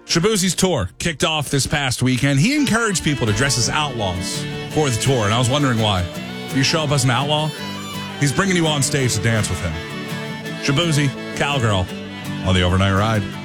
Shaboozie's tour kicked off this past weekend. He encouraged people to dress as outlaws for the tour, and I was wondering why. If you show up as an outlaw, he's bringing you on stage to dance with him. Shaboozie, Cowgirl, on the Overnight Ride.